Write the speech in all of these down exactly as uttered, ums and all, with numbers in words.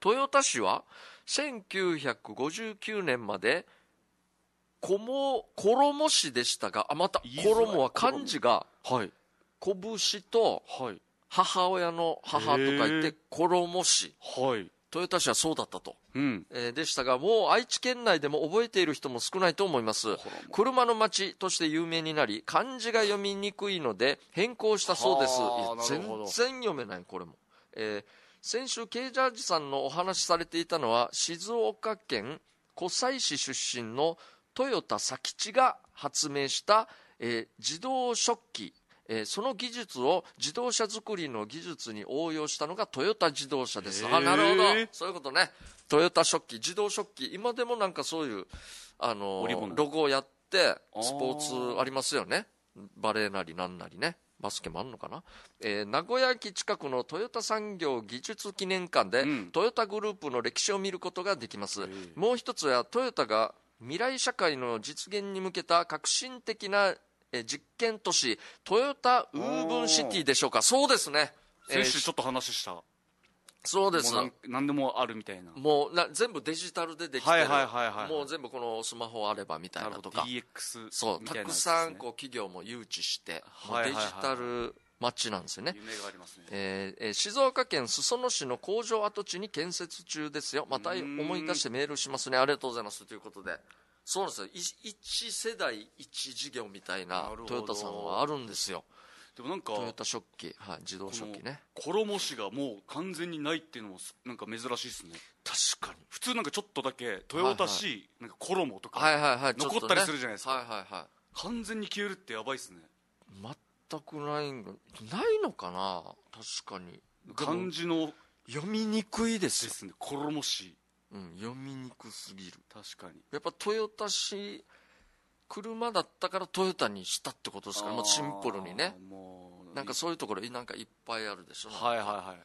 豊田市はせんきゅうひゃくごじゅうきゅうねんまで衣市でしたが、あ、また衣は漢字がはい拳とはい母親の母と書いて衣市。 はい豊田市はそうだったと、 うんえーでしたが、もう愛知県内でも覚えている人も少ないと思います。車の町として有名になり、漢字が読みにくいので変更したそうです。 はあいやなるほど全然読めないこれも、えー先週ケイジャージさんのお話しされていたのは、静岡県湖西市出身の豊田佐吉が発明した、えー自動食器、えーその技術を自動車作りの技術に応用したのがトヨタ自動車です。 へーあ、なるほど、そういうことね。トヨタ食器、自動食器、今でもなんかそういうあの織物ロゴをやってスポーツありますよね。バレーなりなんなりね、バスケもあんのかな、えー名古屋駅近くのトヨタ産業技術記念館で、 うんトヨタグループの歴史を見ることができます。もう一つはトヨタが未来社会の実現に向けた革新的なえー実験都市トヨタウーブンシティでしょうか。そうですね、えー先週ちょっと話したそうです。 もうなん何でもあるみたいなもうな全部デジタルでできてる、 はいはいはいはいもう全部このスマホあればみたいなとか、 ディーエックスそうみたいなやつですたくさんねこう企業も誘致して、 はいはいはいはいもうデジタル街なんですよね。 夢がありますねえーえー静岡県裾野市の工場跡地に建設中ですよ。また思い出してメールしますね。ありがとうございますということで、そうなんですよ、い一世代一事業みたいななるほどトヨタさんはあるんですよ。 でもなんかトヨタ食器、はい、自動食器ね。 衣紙がもう完全にないっていうのもすなんか珍しいですね。 確かに。 普通なんかちょっとだけトヨタ市なんか衣とかはいはいはい、ちょっとね残ったりするじゃないですか。 はいはいはい。 完全に消えるってやばいっすね。 全くないんがないのかな。確かに漢字の読みにくいですよ。 ですね、衣紙。 うん、読みにくすぎる。 確かにやっぱトヨタ市車だったからトヨタにしたってことですから、もうシンプルにね。 もうなんかそういうところなんかいっぱいあるでしょ。 はいはいはい。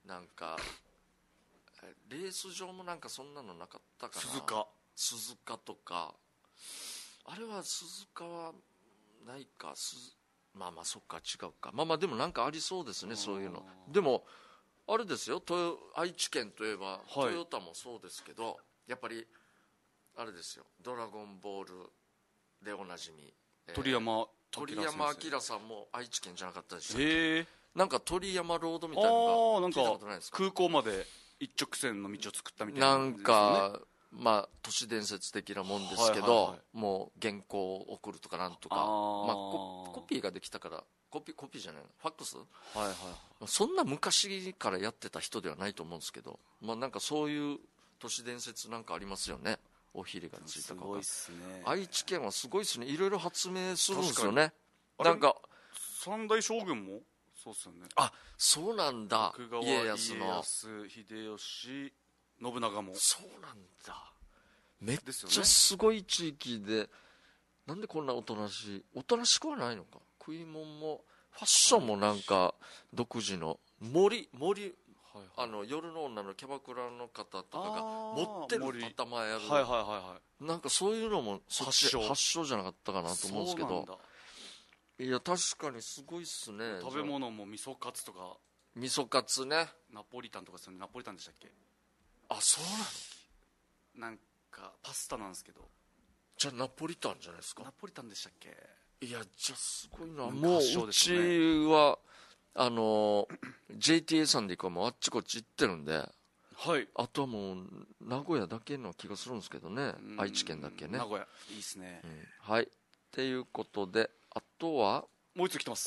なんかレース場もなんかそんなのなかったかな。 鈴鹿鈴鹿とか、あれは鈴鹿はないか、すまあまあそっか違うか、まあまあでもなんかありそうですね、そういうの。でもあれですよ、トヨ愛知県といえば、 はいトヨタもそうですけど、やっぱりあれですよ、ドラゴンボールでおなじみ、えー鳥山鳥山明さんも愛知県じゃなかったでしたっけ。 へえ。 なんか鳥山ロードみたいなあのあなんが聞いたことないかですか。 空港まで一直線の道を作ったみたいななん感じですよね。 かまあ都市伝説的なもんですけど、 はいはいはいもう原稿を送るとかなんとか、 あーまあ、コ, コピーができたからコピーコピーじゃないのファックス、 はいはいそんな昔からやってた人ではないと思うんですけど、まあ、なんかそういう都市伝説なんかありますよね。おひれがついたかすごいっすね。 愛知県はすごいですね、いろいろ発明するんですよね。 確かになんか三代将軍もそうっすよね。 あそうなんだ。 徳川家康の家康秀吉信長もそうなんだ。めっですよねちゃすごい地域で、なんでこんなおとなしい、おとなしくはないのか。食い物もファッションもなんか独自の森森はいあの夜の女のキャバクラの方とかがあー持ってる森頭やる、 はいはいはいはいなんかそういうのもそっち発祥発祥じゃなかったかなと思うんですけど、 そうなんだ。 いや確かにすごいっすね。 食べ物も味噌カツとか味噌カツね。 ナポリタンとかですよね。ナポリタンでしたっけ。 あそうなの。 なんかパスタなんですけどじゃあナポリタンじゃないですか。 ナポリタンでしたっけ。 いやじゃあすごいな。 なんかもう発祥うですよねちはあの ジェイティーエー さんで行くもうあっちこっち行ってるんで、 はい。 あとはもう名古屋だけの気がするんですけどね。愛知県だけね。 名古屋いいっすね。 うん、はいっていうことで、あとはもう一つ来てます。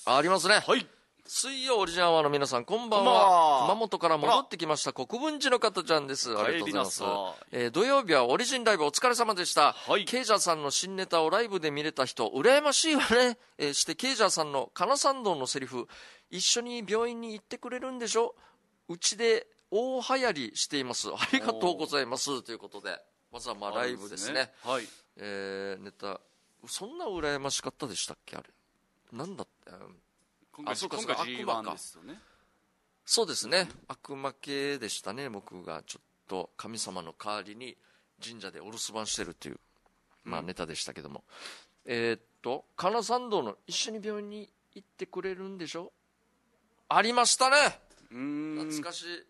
あありますね。 はい。 水曜オリジナルアワーの皆さんこんばんは。 こんばんは熊本から戻ってきました国分寺の方ちゃんです。ありがとうございます帰りなさい。 えー土曜日はオリジンライブお疲れ様でした。 はいケイジャーさんの新ネタをライブで見れた人羨ましいわね、えーしてケイジャーさんの金参道のセリフ、一緒に病院に行ってくれるんでしょ、うちで大流行りしています、ありがとうございますということで、まずはまあライブですね。 はい。 えーネタそんな羨ましかったでしたっけ。あれなんだって今回あそうか今回そうかジー悪魔かワンですよね。 そうですね、悪魔系でしたね。僕がちょっと神様の代わりに神社でお留守番してるっていう、まあ、ネタでしたけども、えーっと金参道の一緒に病院に行ってくれるんでしょ、ありましたね。 うーん懐かしい。